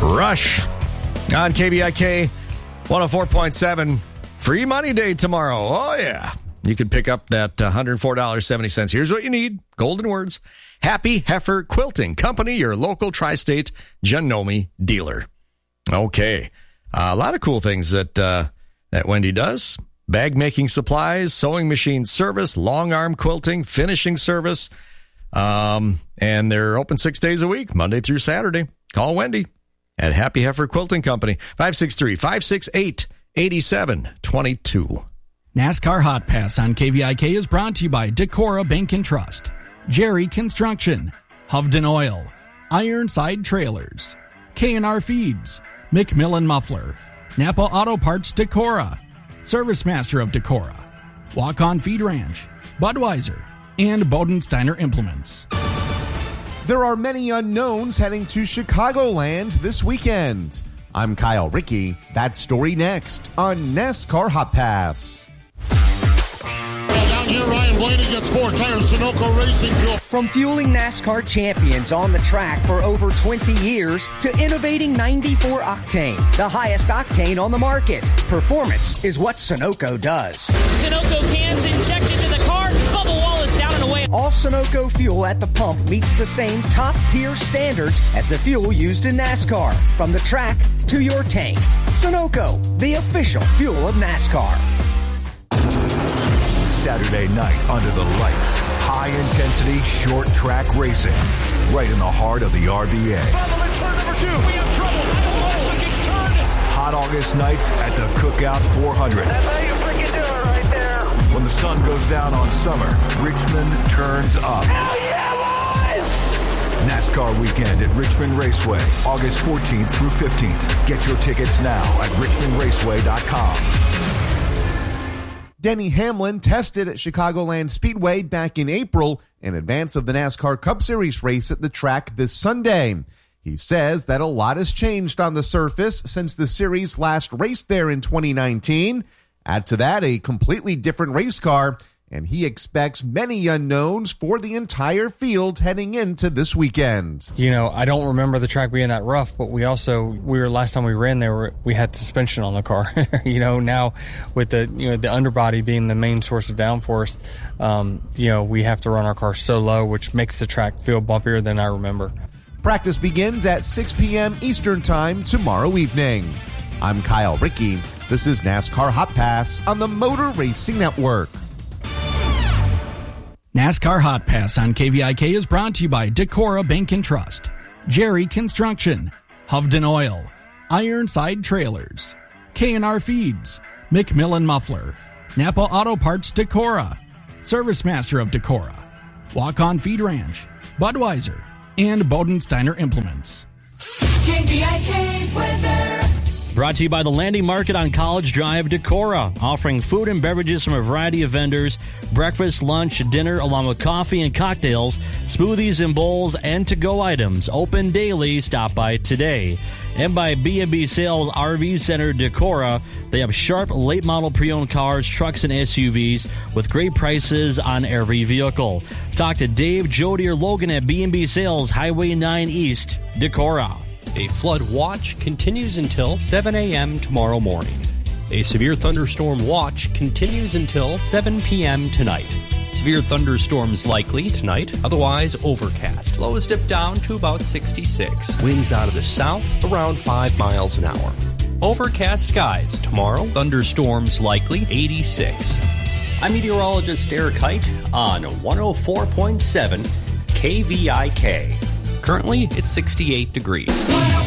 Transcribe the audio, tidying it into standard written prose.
Rush on KVIK 104.7. Free money day tomorrow. Oh, yeah. You can pick up that $104.70. Here's what you need. Golden words. Happy Heifer Quilting Company, your local tri-state Janome dealer. Okay. A lot of cool things that Wendy does. Bag making supplies, sewing machine service, long arm quilting, finishing service. And they're open 6 days a week, Monday through Saturday. Call Wendy at Happy Heifer Quilting Company, 563-568-8722. NASCAR Hot Pass on KVIK is brought to you by Decorah Bank and Trust, Jerry Construction, Hovden Oil, Ironside Trailers, K&R Feeds, McMillan Muffler, Napa Auto Parts Decorah, Service Master of Decorah, Walk-On Feed Ranch, Budweiser, and Bodensteiner Implements. There are many unknowns heading to Chicagoland this weekend. I'm Kyle Rickey. That story next on NASCAR Hot Pass. Down here, Ryan Blaney gets 4 tires, Sunoco Racing Fuel. From fueling NASCAR champions on the track for over 20 years to innovating 94 Octane, the highest octane on the market. Performance is what Sunoco does. Sunoco cans injected into the car, bubble wall is down and away. All Sunoco fuel at the pump meets the same top-tier standards as the fuel used in NASCAR. From the track to your tank. Sunoco, the official fuel of NASCAR. Saturday night under the lights. High-intensity, short-track racing. Right in the heart of the RVA. Turn number 2. We have trouble. Larson gets turned. Hot August nights at the Cookout 400. That's how you freaking do it right there. When the sun goes down on summer, Richmond turns up. Hell yeah, boys! NASCAR weekend at Richmond Raceway, August 14th through 15th. Get your tickets now at richmondraceway.com. Denny Hamlin tested at Chicagoland Speedway back in April in advance of the NASCAR Cup Series race at the track this Sunday. He says that a lot has changed on the surface since the series last raced there in 2019. Add to that a completely different race car, and he expects many unknowns for the entire field heading into this weekend. You know, I don't remember the track being that rough, but last time we ran there, we had suspension on the car. Now with the underbody being the main source of downforce, we have to run our car so low, which makes the track feel bumpier than I remember. Practice begins at 6 p.m. Eastern Time tomorrow evening. I'm Kyle Rickey. This is NASCAR Hot Pass on the Motor Racing Network. NASCAR Hot Pass on KVIK is brought to you by Decorah Bank and Trust, Jerry Construction, Hovden Oil, Ironside Trailers, K&R Feeds, McMillan Muffler, Napa Auto Parts Decorah, Service Master of Decorah, Walk-On Feed Ranch, Budweiser, and Bodensteiner Implements. KVIK weather. Brought to you by the Landing Market on College Drive, Decorah, offering food and beverages from a variety of vendors, breakfast, lunch, dinner, along with coffee and cocktails, smoothies and bowls, and to-go items. Open daily. Stop by today. And by B&B Sales RV Center, Decorah. They have sharp, late-model pre-owned cars, trucks, and SUVs with great prices on every vehicle. Talk to Dave, Jody, or Logan at B&B Sales, Highway 9 East, Decorah. A flood watch continues until 7 a.m. tomorrow morning. A severe thunderstorm watch continues until 7 p.m. tonight. Severe thunderstorms likely tonight, otherwise overcast. Lows dip down to about 66. Winds out of the south around 5 miles an hour. Overcast skies tomorrow, thunderstorms likely 86. I'm meteorologist Eric Height on 104.7 KVIK. Currently, it's 68 degrees.